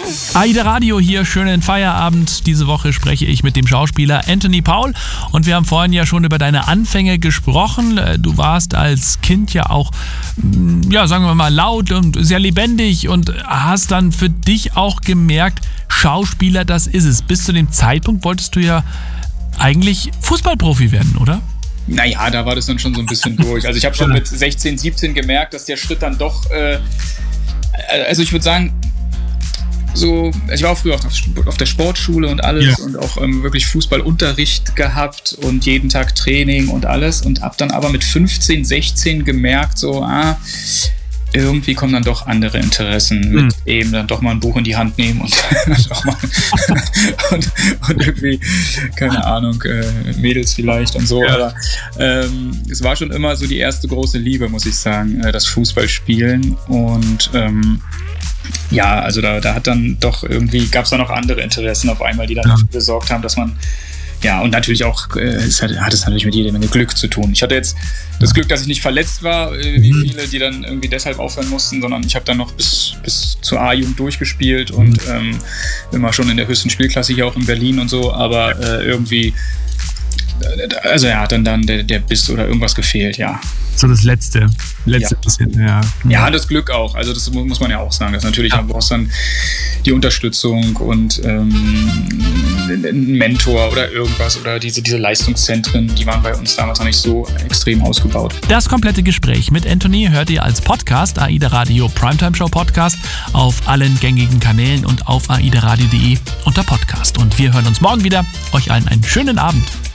AIDA Radio hier, schönen Feierabend. Diese Woche spreche ich mit dem Schauspieler Anthony Paul und wir haben vorhin ja schon über deine Anfänge gesprochen. Du warst als Kind ja auch, sagen wir mal, laut und sehr lebendig und hast dann für dich auch gemerkt, Schauspieler, das ist es. Bis zu dem Zeitpunkt wolltest du ja eigentlich Fußballprofi werden, oder? Naja, da war das dann schon so ein bisschen durch. Also ich habe schon mit 16, 17 gemerkt, dass der Schritt dann doch, also ich würde sagen, so, ich war auch früher auf der Sportschule und alles und auch wirklich Fußballunterricht gehabt und jeden Tag Training und alles und hab dann aber mit 15, 16 gemerkt, so, irgendwie kommen dann doch andere Interessen mit eben dann doch mal ein Buch in die Hand nehmen und und irgendwie, keine Ahnung, Mädels vielleicht und so, aber es war schon immer so die erste große Liebe, muss ich sagen, das Fußballspielen und also da hat dann doch irgendwie, gab es dann noch andere Interessen auf einmal, die dann dafür gesorgt haben, dass man und natürlich auch, hat es natürlich mit jeder Menge Glück zu tun. Ich hatte jetzt das Glück, dass ich nicht verletzt war, wie viele, die dann irgendwie deshalb aufhören mussten, sondern ich habe dann noch bis zur A-Jugend durchgespielt und immer schon in der höchsten Spielklasse hier auch in Berlin und so, aber irgendwie, dann der Biss oder irgendwas gefehlt, So das letzte bisschen, Ja, das Glück auch. Also das muss man ja auch sagen. Das natürlich brauchst dann die Unterstützung und ein Mentor oder irgendwas oder diese Leistungszentren, die waren bei uns damals noch nicht so extrem ausgebaut. Das komplette Gespräch mit Anthony hört ihr als Podcast, AIDA Radio Primetime Show Podcast, auf allen gängigen Kanälen und auf aidaradio.de unter Podcast. Und wir hören uns morgen wieder. Euch allen einen schönen Abend.